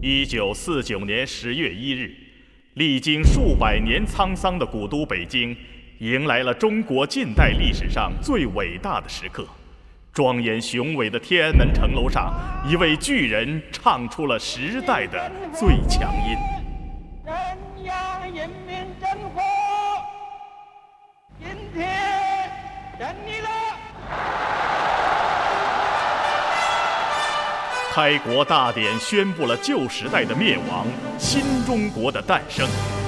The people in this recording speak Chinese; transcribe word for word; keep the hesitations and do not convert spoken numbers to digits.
一九四九年十月一日，历经数百年沧桑的古都北京，迎来了中国近代历史上最伟大的时刻。庄严雄伟的天安门城楼上，一位巨人唱出了时代的最强音。 中央人民政府今天胜利了。 开国大典宣布了旧时代的灭亡，新中国的诞生。